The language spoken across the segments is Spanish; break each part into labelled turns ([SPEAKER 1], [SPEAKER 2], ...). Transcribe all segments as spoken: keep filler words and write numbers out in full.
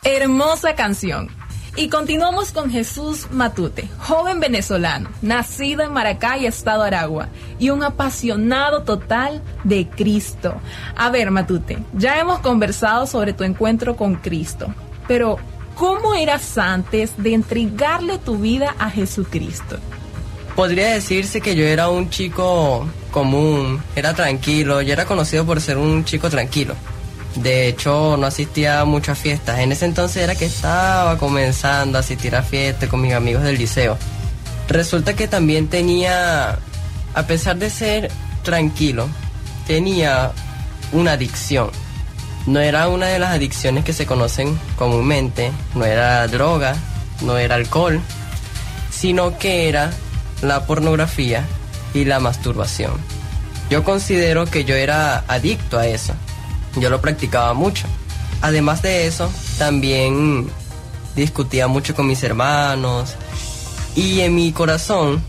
[SPEAKER 1] Hermosa canción. Y continuamos con Jesús Matute, joven venezolano, nacido en Maracay, estado Aragua, y un apasionado total de Cristo. A ver, Matute, ya hemos conversado sobre tu encuentro con Cristo, pero ¿cómo eras antes de entregarle tu vida a Jesucristo?
[SPEAKER 2] Podría decirse que yo era un chico común, era tranquilo, yo era conocido por ser un chico tranquilo. De hecho, no asistía a muchas fiestas. En ese entonces era que estaba comenzando a asistir a fiestas con mis amigos del liceo. Resulta que también tenía, a pesar de ser tranquilo, tenía una adicción. No era una de las adicciones que se conocen comúnmente, no era droga, no era alcohol, sino que era la pornografía y la masturbación. Yo considero que yo era adicto a eso. Yo lo practicaba mucho. Además de eso, también discutía mucho con mis hermanos y en mi corazón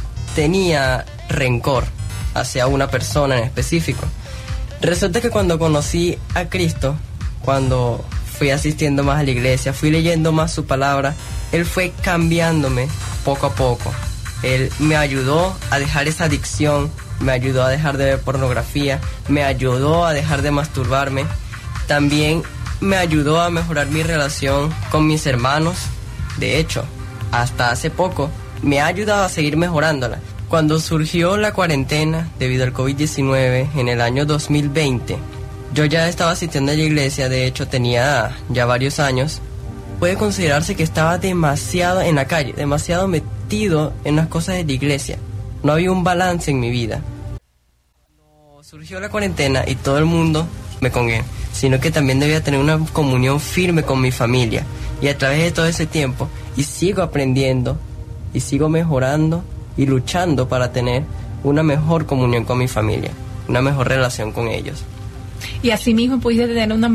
[SPEAKER 2] tenía rencor hacia una persona en específico. Resulta que cuando conocí a Cristo, cuando fui asistiendo más a la iglesia, fui leyendo más su palabra, Él fue cambiándome poco a poco. Él me ayudó a dejar esa adicción, me ayudó a dejar de ver pornografía, me ayudó a dejar de masturbarme. También me ayudó a mejorar mi relación con mis hermanos. De hecho, hasta hace poco me ha ayudado a seguir mejorándola. Cuando surgió la cuarentena debido al COVID diecinueve en el año dos mil veinte, yo ya estaba asistiendo a la iglesia, de hecho tenía ya varios años. Puede considerarse que estaba demasiado en la calle, demasiado metido en las cosas de la iglesia. No había un balance en mi vida. Cuando surgió la cuarentena y todo el mundo me congregó, sino que también debía tener una comunión firme con mi familia. Y a través de todo ese tiempo, y sigo aprendiendo, y sigo mejorando, y luchando para tener una mejor comunión con mi familia, una mejor relación con ellos.
[SPEAKER 1] Y asimismo pudiste tener una